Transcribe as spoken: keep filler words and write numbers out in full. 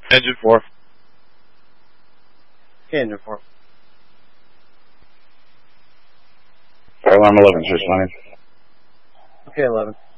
Engine four. Okay, engine four. Fire alarm eleven, responding. Okay, eleven.